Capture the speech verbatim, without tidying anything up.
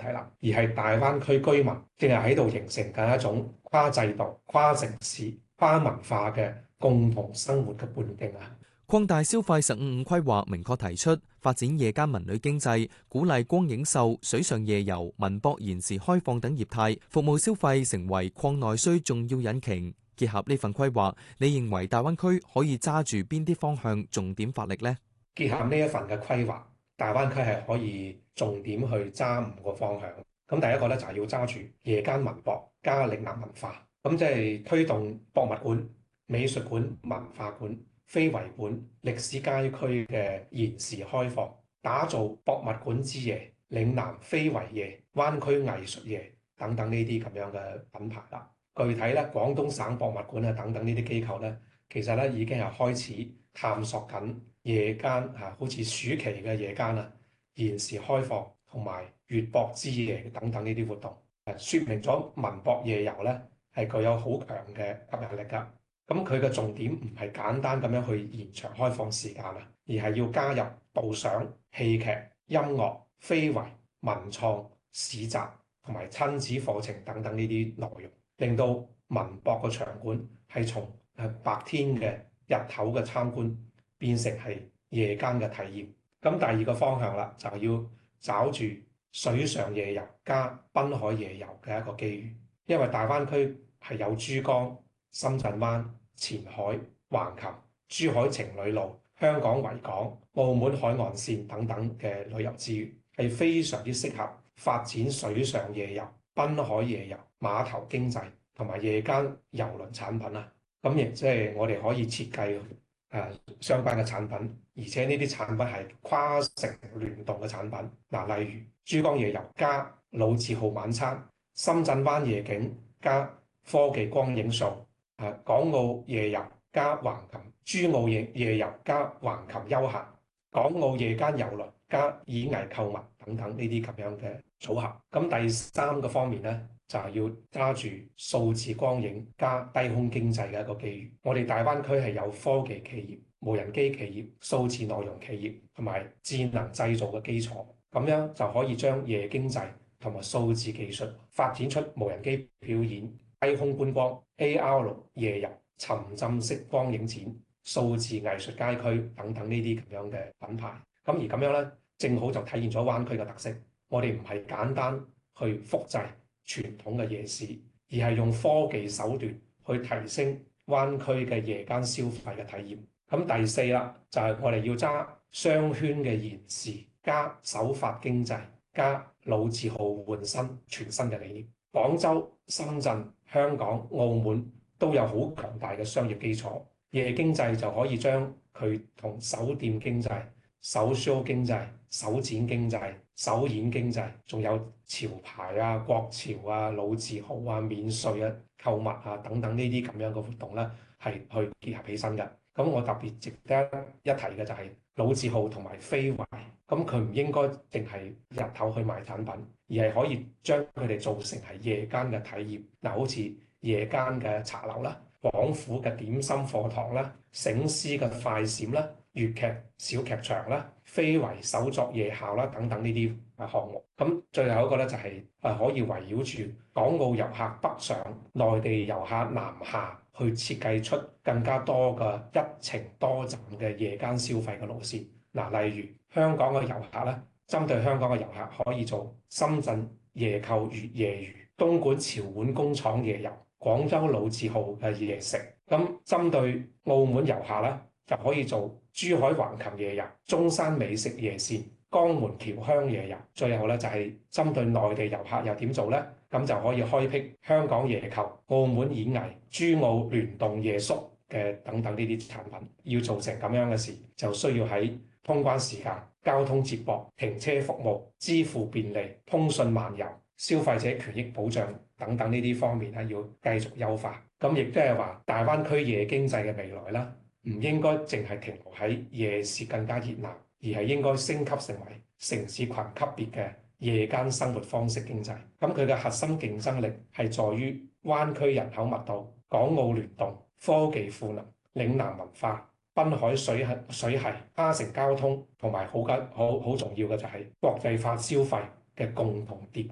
題啦，而係大灣區居民正係喺度形成緊一種跨制度、跨城市、跨文化嘅共同生活嘅半徑啊！ 擴大消費十五五規劃明確提出發展夜間文旅經濟，鼓勵光影秀、水上夜遊、文博延時開放等業態，服務消費成為擴內需重要引擎。結合呢份規劃，你認為大灣區可以揸住邊啲方向重點發力呢？ 結合呢一份嘅規劃，大灣區係可以重點去揸五個方向。咁第一個咧就係要揸住夜間文博加嶺南文化，咁即係推動博物館、美術館、文化館、非遺館、歷史街區嘅延時開放，打造博物館之夜、嶺南非遺夜、灣區藝術夜等等呢啲咁樣嘅品牌啦。具體咧，廣東省博物館啊等等呢啲機構咧，其實咧已經係開始探索緊夜間嚇，好似暑期嘅夜間啊，延時開放同埋粵博之夜等等呢啲活動，誒説明咗文博夜遊咧係具有好強嘅吸引力㗎。咁佢嘅重點唔係簡單咁樣去延長開放時間啊，而係要加入導賞、戲劇、音樂、非遺、文創、市集同埋親子課程等等呢啲內容，令到文博個場館係從誒白天嘅日頭嘅參觀變成係夜間嘅體驗。咁第二個方向啦，就係要找住水上夜遊加濱海夜遊嘅一個機遇，因為大灣區係有珠江、深圳灣、前海、橫琴、珠海情侶路、香港維港、澳門海岸線等等嘅旅遊資源，係非常之適合發展水上夜遊、濱海夜遊、碼頭經濟同埋夜間郵輪產品啊！咁亦即係我哋可以設計誒、呃、相關嘅產品，而且呢啲產品係跨城聯動嘅產品。嗱、呃，例如珠江夜遊加老字號晚餐、深圳灣夜景加科技光影秀。誒港澳夜遊加橫琴，珠澳夜夜遊加橫琴休閒，港澳夜間遊輪加演藝購物等等呢啲咁樣嘅組合。咁第三個方面咧，就係要揸住數字光影加低空經濟嘅一個機遇。我哋大灣區係有科技企業、無人機企業、數字內容企業同埋智能製造嘅基礎，咁樣就可以將夜經濟同埋數字技術發展出無人機表演、低空觀光、A R 夜遊、沉浸式光影展、數字藝術街區等等呢啲咁樣嘅品牌。咁而咁樣咧，正好就體現咗灣區嘅特色。我哋唔係簡單去複製傳統嘅夜市，而係用科技手段去提升灣區嘅夜間消費嘅體驗。咁第四啦，就係我哋要揸雙圈嘅延時加手法經濟加老字號換新全新嘅理念。廣州、深圳、香港、澳門都有好強大嘅商業基礎，夜經濟就可以將佢同酒店經濟、首 show 經濟、首展經濟、首演經濟，仲有潮牌啊、國潮啊、老字號啊、免稅啊、購物啊等等呢啲咁樣嘅活動咧，係去結合起身嘅。咁我特別值得一提嘅就係老字號同埋非遺，咁佢唔應該淨係日頭去賣產品，而係可以將佢哋做成係夜間嘅體驗。嗱，好似夜間嘅茶樓啦、廣府嘅點心課堂啦、醒獅嘅快閃啦、粵劇小劇場啦、非遺手作夜校啦等等呢啲啊項目。咁最後一個咧就係誒可以圍繞住港澳遊客北上、內地遊客南下，去設計出更加多嘅一程多站嘅夜間消費嘅路線。嗱，例如香港嘅遊客咧，針對香港嘅遊客可以做深圳夜購粵夜魚、東莞潮碗工廠夜遊、廣州老字號嘅夜食。咁針對澳門遊客咧，就可以做珠海橫琴夜遊、中山美食夜線、江門僑鄉夜遊。最後咧就係針對內地遊客又點做咧？咁就可以開闢香港夜購、澳門演藝、珠澳聯動夜宿嘅等等呢啲產品。要做成咁樣嘅事，就需要喺通關時間、交通接駁、停車服務、支付便利、通訊漫遊、消費者權益保障等等呢啲方面咧，要繼續優化。咁亦都係話，大灣區夜經濟嘅未來啦，唔應該淨係停留喺夜市更加熱鬧，而係應該升級成為城市群級別嘅夜間生活方式經濟。咁佢嘅核心競爭力係在於灣區人口密度、港澳聯動、科技賦能、嶺南文化、濱海水系水系、跨城交通，同埋好緊好好重要嘅就係國際化消費嘅共同疊